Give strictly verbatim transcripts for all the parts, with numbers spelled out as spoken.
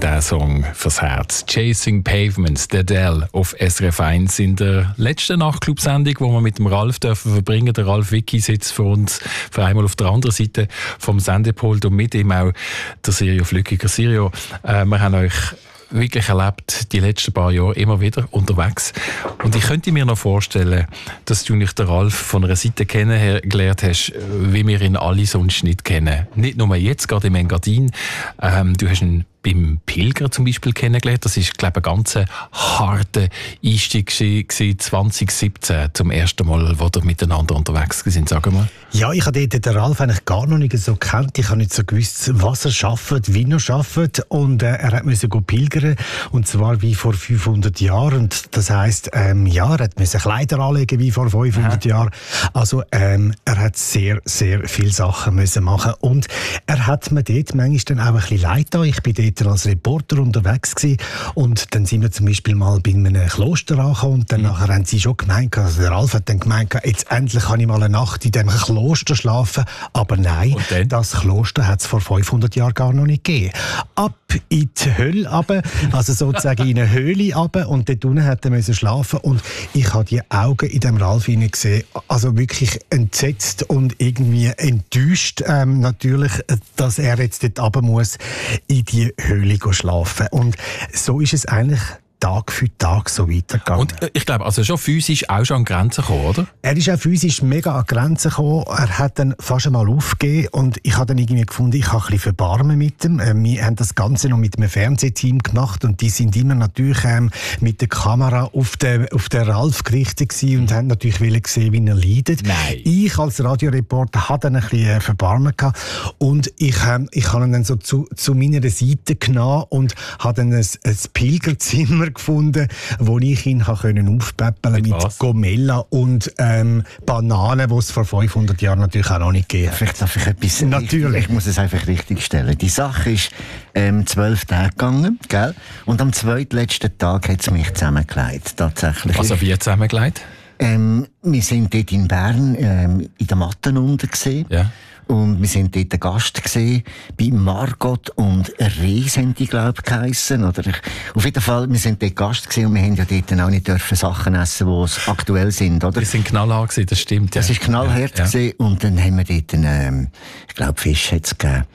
diesen Song fürs Herz. «Chasing Pavements», der Adele auf S R F eins in der letzten Nachtclub-Sendung, die wir mit dem Ralf dürfen verbringen. Der Ralf Wicki sitzt für uns für einmal auf der anderen Seite vom Sendepult und mit ihm auch der Sirio Flückiger. Sirio, äh, wir haben euch wirklich erlebt, die letzten paar Jahre immer wieder unterwegs. Und ich könnte mir noch vorstellen, dass du nicht den Ralf von einer Seite kennengelernt hast, wie wir ihn alle sonst nicht kennen. Nicht nur jetzt, gerade im Engadin. Ähm, du hast ihn beim Pilger zum Beispiel kennengelernt. Das ist, glaube ich, ein ganz harter Einstieg zwanzig siebzehn, zum ersten Mal, wo ihr miteinander unterwegs sind. Sag mal. Ja, ich habe den Ralf eigentlich gar noch nicht so gekannt. Ich habe nicht so gewusst, was er schafft, wie er schafft. Und äh, er musste pilgern, und zwar wie vor fünfhundert Jahren. Und das heisst, ähm, ja, er musste Kleider anlegen wie vor fünfhundert Jahren. Also ähm, er hat sehr, sehr viele Sachen müssen machen. Und er hat mir dort manchmal dann auch ein bisschen leid getan. Ich bin dort als Reporter unterwegs gewesen. Und dann sind wir zum Beispiel mal bei einem Kloster angekommen und dann mhm. nachher haben sie schon gemeint, also der Ralf hat dann gemeint, jetzt endlich kann ich mal eine Nacht in diesem Kloster schlafen. Aber nein, das Kloster hat es vor fünfhundert Jahren gar noch nicht gegeben. Ab in die Hölle runter, also sozusagen in eine Höhle runter, und dort unten hat er müssen schlafen und ich habe die Augen in dem Ralf gesehen, also wirklich entsetzt und irgendwie enttäuscht ähm, natürlich, dass er jetzt dort runter muss in die Höhle schlafen. Und so ist es eigentlich Tag für Tag so weitergegangen. Und äh, ich glaube, also schon physisch auch schon an Grenzen gekommen, oder? Er ist auch physisch mega an Grenzen gekommen. Er hat dann fast einmal aufgegeben und ich habe dann irgendwie gefunden, ich habe ein bisschen Verbarmen mit ihm. Äh, wir haben das Ganze noch mit einem Fernsehteam gemacht und die sind immer natürlich ähm, mit der Kamera auf den, auf den Ralf gerichtet gewesen und haben natürlich gesehen, wie er leidet. Nein. Ich als Radioreporter hatte dann ein bisschen Verbarmen gehabt und ich, ähm, ich habe ihn dann so zu, zu meiner Seite genommen und habe dann ein, ein Pilgerzimmer gefunden, wo ich ihn aufpäppeln konnte mit, mit Gomella und ähm, Bananen, die es vor fünfhundert Jahren natürlich auch noch nicht gegeben hat. Vielleicht darf ich etwas natürlich. Richtig, ich muss es einfach richtig stellen. Die Sache ist ähm, zwölf Tage gegangen, gell? Und am zweitletzten Tag hat es mich zusammengelegt, tatsächlich. Also wie zusammengelegt? Ähm, wir sind dort in Bern ähm, in der Matten unten gesehen. Ja. Und wir sind dort ein Gast gesehen bei Margot und Rees haben die, glaube ich, geheissen. Oder ich, auf jeden Fall, wir sind dort Gast gesehen und wir haben ja dort auch nicht dürfen Sachen essen, die aktuell sind, oder? Die sind knallhart gewesen, das stimmt, ja. Das ist knallhart ja, ja. Und dann haben wir dort einen, ähm, ich glaube, Fisch hat es gegeben.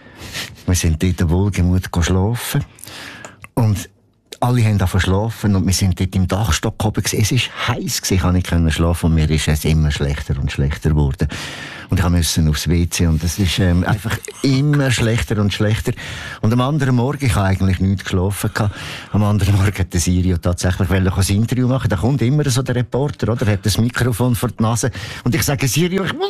Wir sind dort wohlgemut schlafen. Und alle haben davon schlafen und wir sind dort im Dachstock oben gewesen. Es war heiß gewesen, ich konnte nicht schlafen und mir ist es immer schlechter und schlechter geworden. Und ich musste aufs W C und es ist ähm, einfach immer schlechter und schlechter. Und am anderen Morgen, ich habe eigentlich nichts geschlafen gehabt, am anderen Morgen hat der Sirio tatsächlich ein Interview machen. Da kommt immer so der Reporter, oder? Er hat das Mikrofon vor die Nase und ich sage, Sirio, ich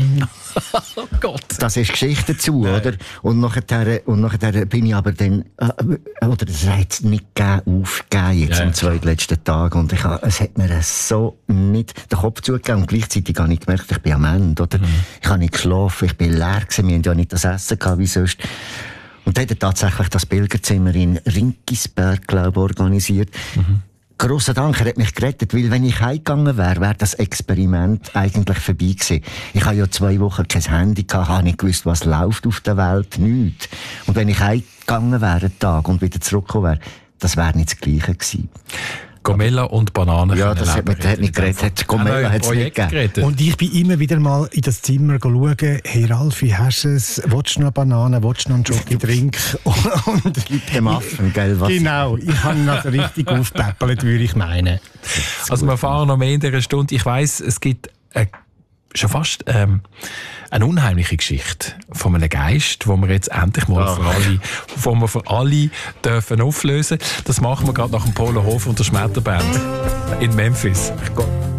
oh Gott. Das ist Geschichte dazu, Nein. oder? Und nachher, und nachher bin ich aber dann, äh, oder das hat es nicht gegeben, aufgegeben jetzt ja. am zweitletzten Tag und ich, es hat mir so nicht den Kopf zugegeben und gleichzeitig habe ich gemerkt, ich bin am Ende, oder? Mhm. Ich habe nicht geschlafen, ich bin leer gewesen, wir hatten ja nicht das Essen gehabt wie sonst. Und dann hat er tatsächlich das Pilgerzimmer in Rinkisberg, glaube ich, organisiert. Mhm. Grosser Dank, er hat mich gerettet, weil wenn ich heimgegangen wäre, wäre das Experiment eigentlich vorbei gewesen. Ich habe ja zwei Wochen kein Handy gehabt, habe nicht gewusst, was läuft auf der Welt, nichts. Und wenn ich heimgegangen wäre, einen Tag, und wieder zurückgekommen wäre, das wäre nicht das Gleiche gewesen. Gomella und Bananen. Ja, das hat, hat nicht geredet. Gomella hat es nicht gegeben. Und ich bin immer wieder mal in das Zimmer schauen, hey Ralf, wie hast du es? Willst du noch Bananen? Willst du noch einen Schoki-Drink? Und gibt dem Affen, gell? Was? Genau, ich habe ihn also richtig aufgepäppelt, würde ich meinen. Also wir erfahren noch mehr in dieser Stunde. Ich weiss, es gibt eine schon fast ähm, eine unheimliche Geschichte von einem Geist, wo wir jetzt endlich mal für alle, wo wir für alle dürfen auflösen. Das machen wir gerade nach dem Polo Hof und der Schmetterband in Memphis. Gott.